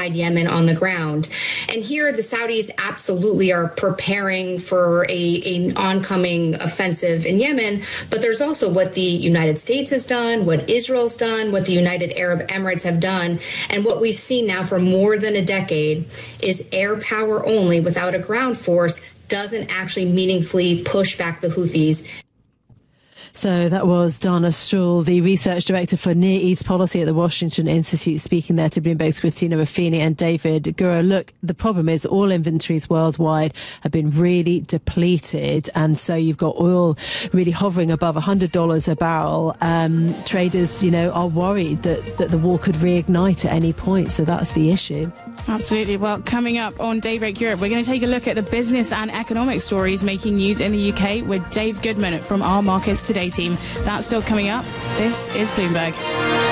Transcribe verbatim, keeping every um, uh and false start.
inside Yemen on the ground. And here the Saudis absolutely are preparing for a, an oncoming offensive in Yemen, but there's also what the United States has done, what Israel's done, what the United Arab Emirates have done, and what we've seen now for more than a decade is air power only without a ground force doesn't actually meaningfully push back the Houthis. So that was Dana Stroul, the research director for Near East Policy at the Washington Institute, speaking there to Bloomberg's Christina Ruffini and David Gura. Look, the problem is all inventories worldwide have been really depleted, and so you've got oil really hovering above one hundred dollars a barrel. Um, traders, you know, are worried that, that the war could reignite at any point, so that's the issue. Absolutely. Well, coming up on Daybreak Europe, we're going to take a look at the business and economic stories making news in the U K with Dave Goodman from our Markets Today team. That's still coming up. This is Bloomberg.